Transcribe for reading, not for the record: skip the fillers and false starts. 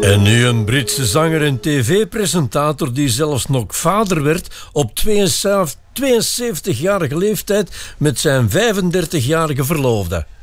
En nu een Britse zanger en tv-presentator die zelfs nog vader werd op 72-jarige leeftijd met zijn 35-jarige verloofde.